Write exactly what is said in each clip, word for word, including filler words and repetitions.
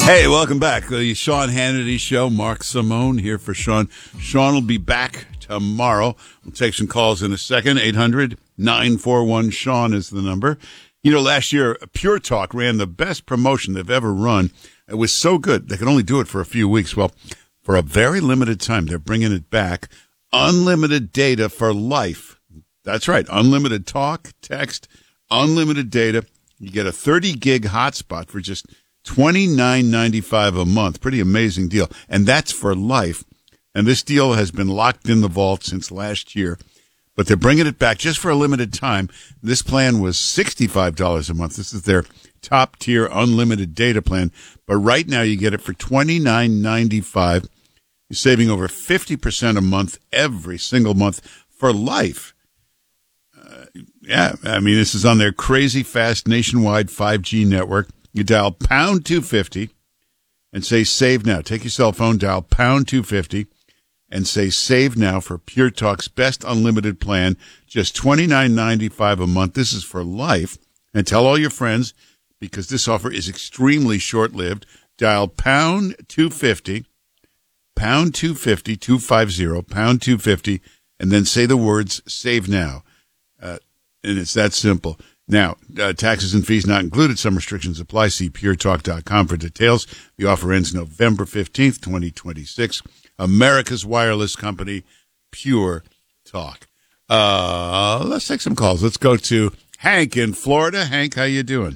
Hey, welcome back. The Sean Hannity Show. Mark Simone here for Sean. Sean will be back tomorrow. We'll take some calls in a second. eight hundred nine four one Sean is the number. You know, last year, Pure Talk ran the best promotion they've ever run. It was so good. They could only do it for a few weeks. Well, for a very limited time, they're bringing it back. Unlimited data for life. That's right. Unlimited talk, text, unlimited data. You get a thirty gig hotspot for just twenty-nine ninety-five a month. Pretty amazing deal. And that's for life. And this deal has been locked in the vault since last year. But they're bringing it back just for a limited time. This plan was sixty-five dollars a month. This is their top-tier unlimited data plan. But right now you get it for twenty-nine ninety-five. You're saving over fifty percent a month every single month for life. Uh, yeah, I mean, this is on their crazy fast nationwide five G network. You dial pound two fifty and say save now. Take your cell phone, dial pound two fifty and say save now for Pure Talk's best unlimited plan. Just twenty-nine ninety-five a month. This is for life. And tell all your friends, because this offer is extremely short-lived. Dial pound two fifty, pound two fifty, two fifty, pound two fifty, and then say the words save now. Uh, and it's that simple. Now, uh, taxes and fees not included. Some restrictions apply. See pure talk dot com for details. The offer ends November fifteenth, twenty twenty-six. America's wireless company, Pure Talk. Uh, let's take some calls. Let's go to Hank in Florida. Hank, how you doing?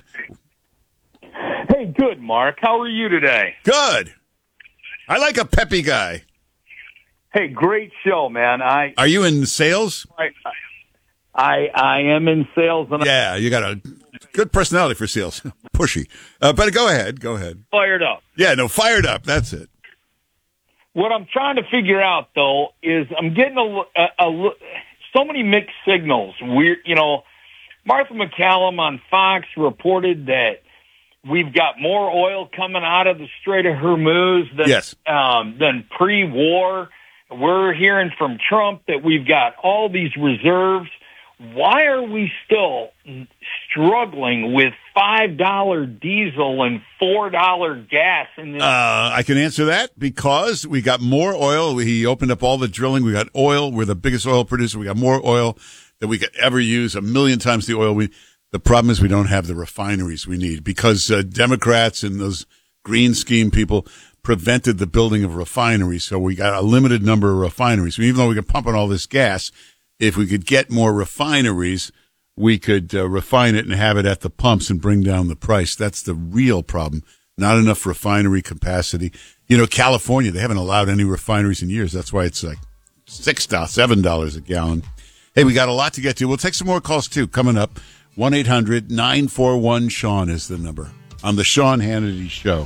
Hey, good, Mark. How are you today? Good. I like a peppy guy. Hey, great show, man. I Are you in sales? I I, I am in sales. And Yeah, you got a good personality for sales. Pushy. Uh, but go ahead. Go ahead. I'm fired up. Yeah, no, fired up. That's it. What I'm trying to figure out, though, is I'm getting a, a, a so many mixed signals. We're, you know, Martha McCallum on Fox reported that we've got more oil coming out of the Strait of Hormuz than, yes. um, than pre-war. We're hearing from Trump that we've got all these reserves. Why are we still struggling with five dollars diesel and four dollars gas? In this? Uh, I can answer that because we got more oil. He opened up all the drilling. We got oil. We're the biggest oil producer. We got more oil than we could ever use, a million times the oil we. The problem is we don't have the refineries we need because uh, Democrats and those green scheme people prevented the building of refineries. So we got a limited number of refineries. Even though we can pump in all this gas, if we could get more refineries, we could uh, refine it and have it at the pumps and bring down the price. That's the real problem. Not enough refinery capacity. You know, California, they haven't allowed any refineries in years. That's why it's like six dollars, seven dollars a gallon. Hey, we got a lot to get to. We'll take some more calls, too, coming up. one eight hundred nine four one Sean is the number on the Sean Hannity Show.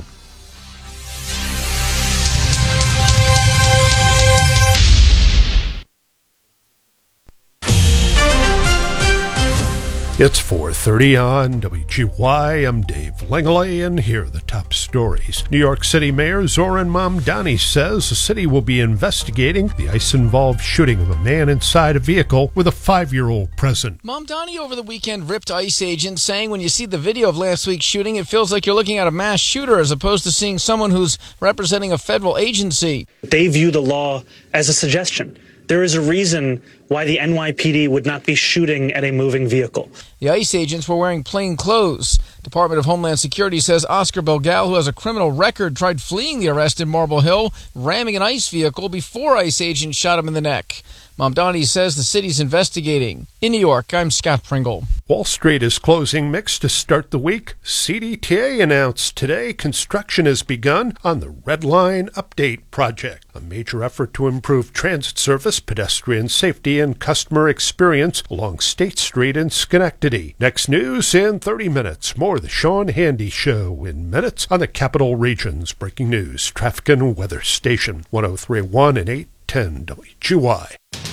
It's four thirty on W G Y. I'm Dave Langley, and here are the top stories. New York City Mayor Zoran Mamdani says the city will be investigating the ICE-involved shooting of a man inside a vehicle with a five-year-old present. Mamdani over the weekend ripped ICE agents, saying when you see the video of last week's shooting, it feels like you're looking at a mass shooter as opposed to seeing someone who's representing a federal agency. They view the law as a suggestion. There is a reason why the N Y P D would not be shooting at a moving vehicle. The ICE agents were wearing plain clothes. Department of Homeland Security says Oscar Belgal, who has a criminal record, tried fleeing the arrest in Marble Hill, ramming an ICE vehicle before ICE agents shot him in the neck. Mamdani says the city's investigating. In New York, I'm Scott Pringle. Wall Street is closing mixed to start the week. C D T A announced today construction has begun on the Red Line Update Project, a major effort to improve transit service, pedestrian safety, and customer experience along State Street in Schenectady. Next news in thirty minutes. More of the Sean Handy Show in minutes on the Capital Region's breaking news, traffic and weather station, one oh three point one and eight ten W G Y.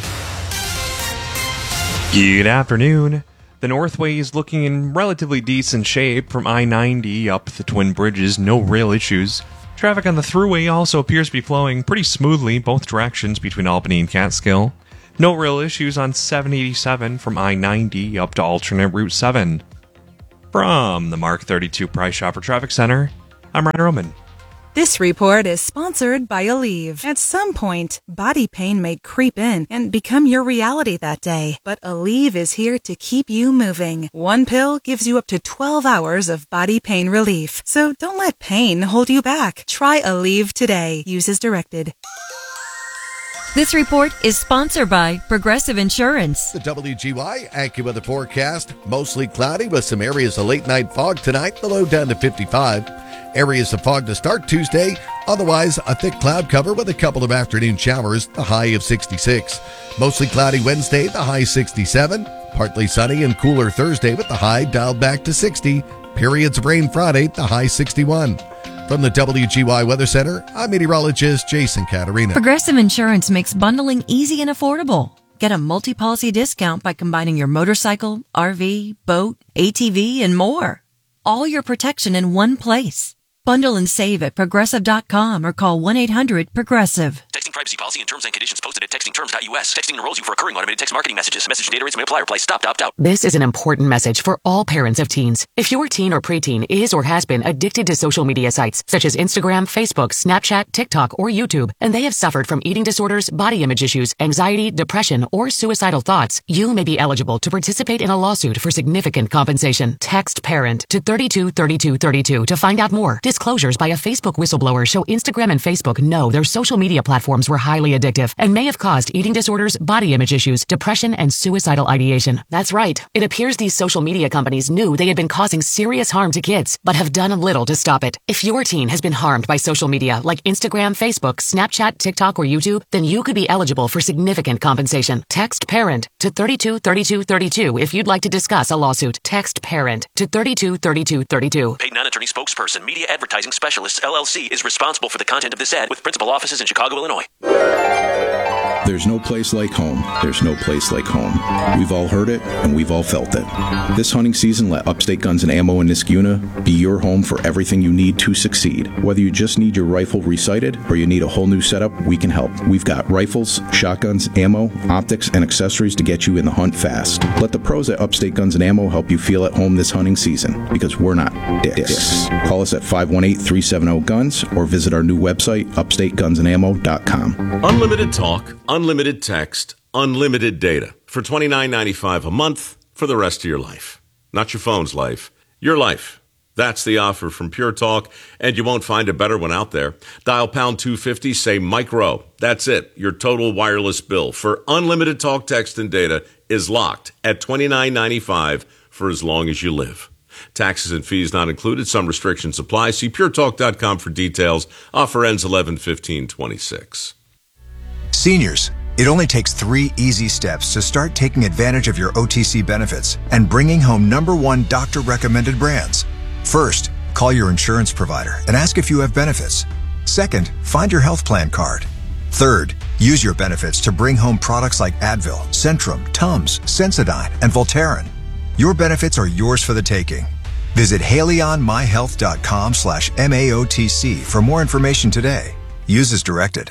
Good afternoon. The Northway is looking in relatively decent shape from I ninety up the Twin Bridges, no real issues. Traffic on the Thruway also appears to be flowing pretty smoothly both directions between Albany and Catskill. No real issues on seven eighty-seven from I ninety up to alternate Route seven. From the Mark thirty-two Price Chopper Traffic Center, I'm Ryan Roman. This report is sponsored by Aleve. At some point, body pain may creep in and become your reality that day. But Aleve is here to keep you moving. One pill gives you up to twelve hours of body pain relief. So don't let pain hold you back. Try Aleve today. Use as directed. This report is sponsored by Progressive Insurance. The W G Y AccuWeather forecast, mostly cloudy with some areas of late night fog tonight, the low down to fifty-five. Areas of fog to start Tuesday, otherwise a thick cloud cover with a couple of afternoon showers, the high of sixty-six. Mostly cloudy Wednesday, the high sixty-seven. Partly sunny and cooler Thursday with the high dialed back to sixty. Periods of rain Friday, the high sixty-one. From the W G Y Weather Center, I'm meteorologist Jason Caterina. Progressive Insurance makes bundling easy and affordable. Get a multi-policy discount by combining your motorcycle, R V, boat, A T V, and more. All your protection in one place. Bundle and save at Progressive dot com or call one eight hundred Progressive. Texting privacy policy and terms and conditions posted at texting terms dot U S. Texting enrolls you for recurring automated text marketing messages. Message data rates may apply. Reply stop to opt out. This is an important message for all parents of teens. If your teen or preteen is or has been addicted to social media sites such as Instagram, Facebook, Snapchat, TikTok, or YouTube, and they have suffered from eating disorders, body image issues, anxiety, depression, or suicidal thoughts, you may be eligible to participate in a lawsuit for significant compensation. Text PARENT to thirty-two thirty-two thirty-two to find out more. Disclosures by a Facebook whistleblower show Instagram and Facebook know their social media platforms were highly addictive and may have caused eating disorders, body image issues, depression, and suicidal ideation. That's right. It appears these social media companies knew they had been causing serious harm to kids, but have done little to stop it. If your teen has been harmed by social media like Instagram, Facebook, Snapchat, TikTok, or YouTube, then you could be eligible for significant compensation. Text PARENT to thirty-two thirty-two thirty-two if you'd like to discuss a lawsuit. Text PARENT to thirty-two thirty-two thirty-two. Paid non-attorney spokesperson, Media Advertising Specialists, L L C, is responsible for the content of this ad with principal offices in Chicago, Illinois. There's no place like home. There's no place like home. We've all heard it, and we've all felt it. This hunting season, let Upstate Guns and Ammo in Niskuna be your home for everything you need to succeed. Whether you just need your rifle resighted or you need a whole new setup, we can help. We've got rifles, shotguns, ammo, optics, and accessories to get you in the hunt fast. Let the pros at Upstate Guns and Ammo help you feel at home this hunting season, because we're not dicks. Call us at five one eight, three seven zero, GUNS or visit our new website, upstate guns and ammo dot com. Unlimited talk, unlimited text, unlimited data for twenty-nine ninety-five a month for the rest of your life. Not your phone's life, your life. That's the offer from Pure Talk, and you won't find a better one out there. Dial pound two fifty, say Mike Rowe. That's it. Your total wireless bill for unlimited talk, text, and data is locked at twenty-nine ninety-five for as long as you live. Taxes and fees not included. Some restrictions apply. See pure talk dot com for details. Offer ends eleven fifteen twenty-six. Seniors, it only takes three easy steps to start taking advantage of your O T C benefits and bringing home number one doctor-recommended brands. First, call your insurance provider and ask if you have benefits. Second, find your health plan card. Third, use your benefits to bring home products like Advil, Centrum, Tums, Sensodyne, and Voltaren. Your benefits are yours for the taking. Visit Haleon My Health dot com slash M A O T C for more information today. Use as directed.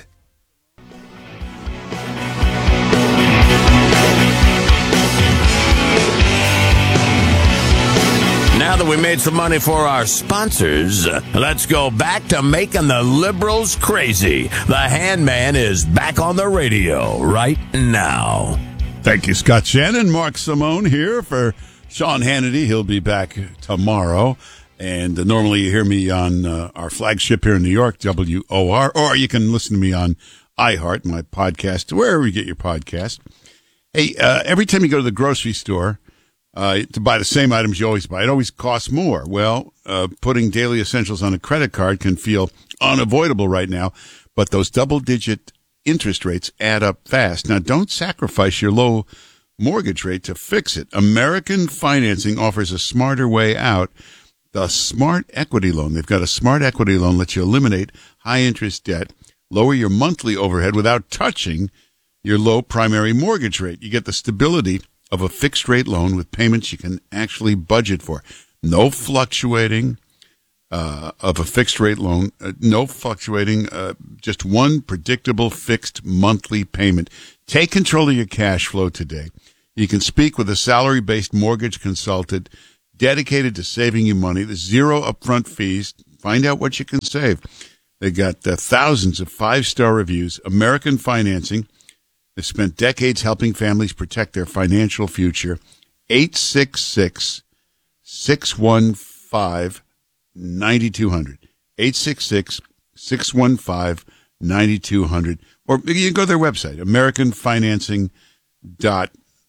Now that we made some money for our sponsors, let's go back to making the liberals crazy. The Handman is back on the radio right now. Thank you, Scott Shannon. Mark Simone here for Sean Hannity. He'll be back tomorrow. And uh, normally you hear me on uh, our flagship here in New York, W O R, or you can listen to me on iHeart, my podcast, wherever you get your podcast. Hey, uh, every time you go to the grocery store uh, to buy the same items you always buy, it always costs more. Well, uh, putting daily essentials on a credit card can feel unavoidable right now, but those double-digit interest rates add up fast. Now, don't sacrifice your low mortgage rate to fix it. American Financing offers a smarter way out. The Smart Equity Loan. They've got a Smart Equity Loan that lets you eliminate high-interest debt, lower your monthly overhead without touching your low primary mortgage rate. You get the stability of a fixed-rate loan with payments you can actually budget for. No fluctuating uh, of a fixed-rate loan. Uh, no fluctuating. Uh, just one predictable fixed monthly payment. Take control of your cash flow today. You can speak with a salary-based mortgage consultant dedicated to saving you money. There's zero upfront fees. Find out what you can save. They got uh, thousands of five-star reviews. American Financing has spent decades helping families protect their financial future. eight six six, six one five, nine two zero zero. eight six six, six one five, nine two zero zero. Or you can go to their website, american financing dot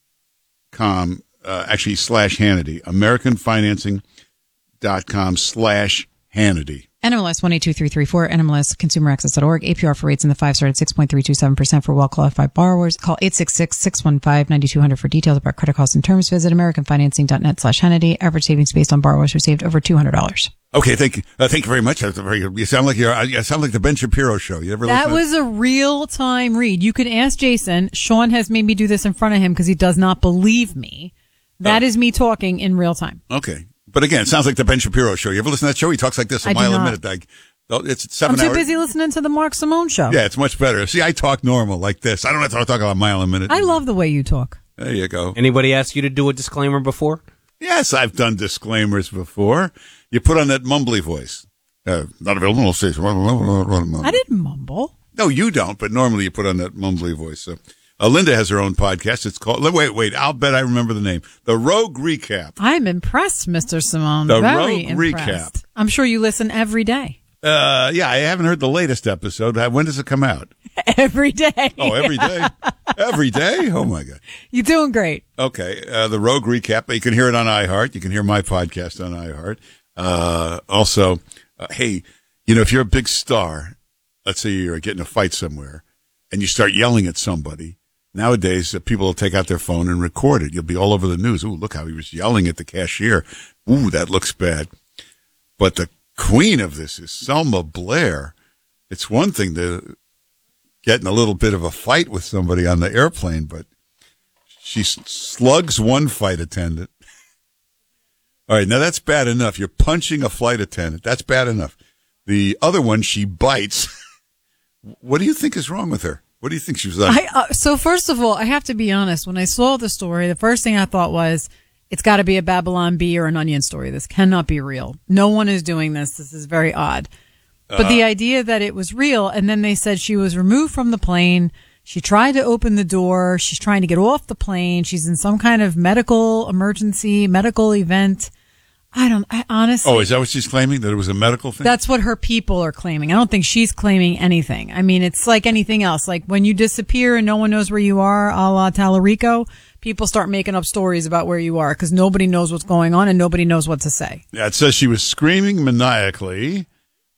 com, uh, actually slash Hannity, american financing dot com slash Hannity. N M L S one eight two three three four, N M L S consumer access dot org. A P R for rates in the five started six point three two seven percent for well-qualified borrowers. Call eight six six, six one five, nine two zero zero for details about credit costs and terms. Visit american financing dot net slash Hannity. Average savings based on borrowers received over two hundred dollars. Okay, thank you. Uh, thank you very much. That's very good. You sound like you're. You sound like the Ben Shapiro show. You ever? That listen was a real time read. You could ask Jason. Sean has made me do this in front of him because he does not believe me. That Oh. is me talking in real time. Okay, but again, it sounds like the Ben Shapiro show. You ever listen to that show? He talks like this a I do mile a not. minute. Like, oh, it's seven I'm too hours. busy listening to the Mark Simone show. Yeah, it's much better. See, I talk normal like this. I don't have to talk about a mile a minute. I love the way you talk. There you go. Anybody ask you to do a disclaimer before? Yes, I've done disclaimers before. You put on that mumbly voice. Uh, not available. No, say- I didn't mumble. No, you don't, but normally you put on that mumbly voice. So, uh, Linda has her own podcast. It's called, wait, wait, I'll bet I remember the name. The Rogue Recap. I'm impressed, Mister Simone. The Very Rogue impressed. Recap. I'm sure you listen every day. Uh, yeah, I haven't heard the latest episode. Uh, When does it come out? Every day. Oh, every day? Every day? Oh, my God. You're doing great. Okay, uh, the Rogue Recap. You can hear it on iHeart. You can hear my podcast on iHeart. Uh, also, uh, hey, you know, if you're a big star, let's say you're getting in a fight somewhere, and you start yelling at somebody, nowadays uh, people will take out their phone and record it. You'll be all over the news. Ooh, look how he was yelling at the cashier. Ooh, that looks bad. But the queen of this is Selma Blair. It's one thing to get in a little bit of a fight with somebody on the airplane, but she slugs one flight attendant. All right, now that's bad enough. You're punching a flight attendant. That's bad enough. The other one, she bites. What do you think is wrong with her? What do you think she was like? I, uh, so first of all, I have to be honest. When I saw the story, the first thing I thought was, it's got to be a Babylon Bee or an Onion story. This cannot be real. No one is doing this. This is very odd. But Uh, the idea that it was real, and then they said she was removed from the plane. She tried to open the door. She's trying to get off the plane. She's in some kind of medical emergency, medical event. I don't, I honestly. Oh, is that what she's claiming? That it was a medical thing? That's what her people are claiming. I don't think she's claiming anything. I mean, it's like anything else. Like when you disappear and no one knows where you are, a la Tallarico, people start making up stories about where you are because nobody knows what's going on and nobody knows what to say. Yeah, it says she was screaming maniacally.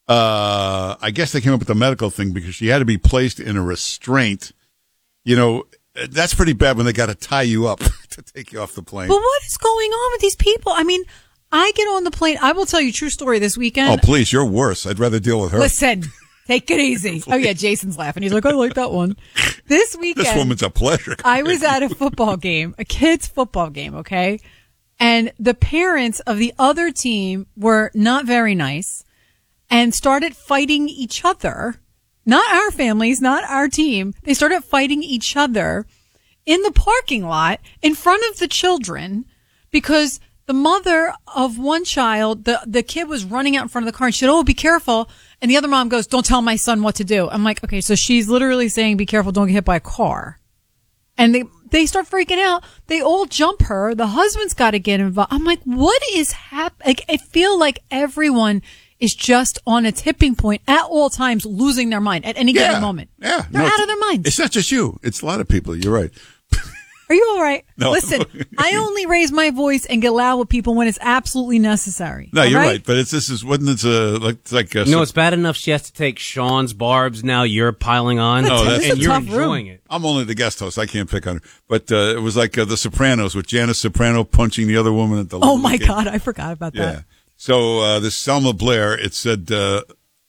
Uh, I guess they came up with the medical thing because she had to be placed in a restraint. You know, that's pretty bad when they got to tie you up to take you off the plane. But what is going on with these people? I mean, I get on the plane. I will tell you a true story this weekend. Oh, please, you're worse. I'd rather deal with her. Listen, take it easy. Oh, yeah, Jason's laughing. He's like, I like that one. This weekend. This woman's a pleasure. I was at a football game, a kid's football game, okay? And the parents of the other team were not very nice and started fighting each other. Not our families, not our team. They started fighting each other in the parking lot in front of the children because the mother of one child, the, the kid was running out in front of the car and she said, oh, be careful. And the other mom goes, don't tell my son what to do. I'm like, okay, so she's literally saying, be careful, don't get hit by a car. And they, they start freaking out. They all jump her. The husband's got to get involved. I'm like, what is happening? Like, I feel like everyone is just on a tipping point at all times, losing their mind at any Yeah, given moment. Yeah. They're No, out it's- of their minds. It's not just you. It's a lot of people. You're right. Are you all right? No. Listen, I only raise my voice and get loud with people when it's absolutely necessary. No, all you're right. But it's this is wasn't it a like it's like a, No, it's bad enough she has to take Sean's barbs. Now you're piling on, Oh, that's and you're enjoying it. I'm only the guest host. I can't pick on her. But uh, it was like uh, The Sopranos with Janice Soprano punching the other woman at the. Oh Little my League. God, I forgot about Yeah. that. So uh, this Selma Blair, it said uh,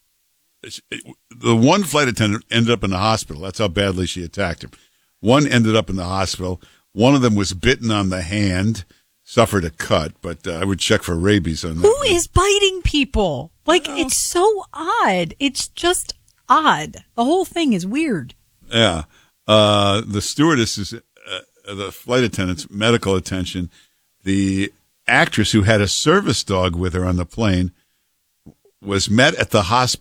it, the one flight attendant ended up in the hospital. That's how badly she attacked him. One ended up in the hospital. One of them was bitten on the hand, suffered a cut, but uh, I would check for rabies on that. Who is biting people? Like, it's so odd. It's just odd. The whole thing is weird. Yeah. Uh, the stewardess, uh, the flight attendant's medical attention. The actress who had a service dog with her on the plane was met at the hosp-